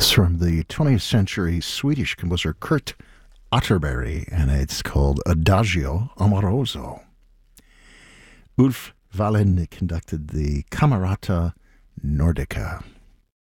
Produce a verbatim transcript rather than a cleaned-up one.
It's from the twentieth century Swedish composer Kurt Atterbury, and it's called Adagio Amoroso. Ulf Wallin conducted the Camerata Nordica.